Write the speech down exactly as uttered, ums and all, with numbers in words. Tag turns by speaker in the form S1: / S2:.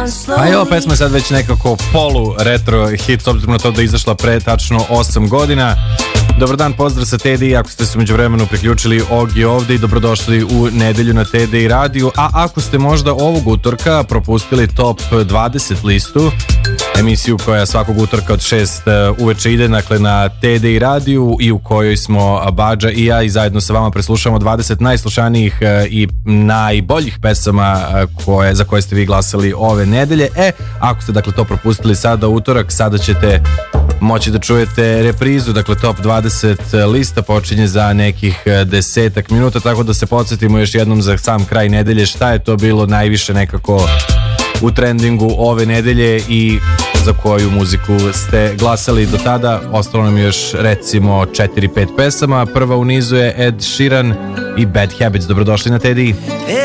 S1: A i ova pesma je sad već nekako polu retro hit, s obzirom na to da je izašla pre tačno osam godina. Dobar dan, pozdrav sa T D I, ako ste se među vremenu priključili, Ogi ovde i dobrodošli u nedelju na T D I radiju. A ako ste možda ovog utorka propustili top dvadeset listu, emisiju koja svakog utorka od šest uveče ide, dakle, na T D I radiju i u kojoj smo Badža i ja i zajedno sa vama preslušamo dvadeset najslušanijih i najboljih pesama koje, za koje ste vi glasali ove nedelje. E, ako ste dakle to propustili sada utorak, sada ćete moći da čujete reprizu, dakle top dvadeset lista počinje za nekih desetak minuta, tako da se podsjetimo još jednom za sam kraj nedelje šta je to bilo najviše nekako u trendingu ove nedelje i za koju muziku ste glasali do tada. Ostalo nam još recimo četiri pet pesama. Prva u nizu je Ed Sheeran i Bad Habits. Dobrodošli na T D I.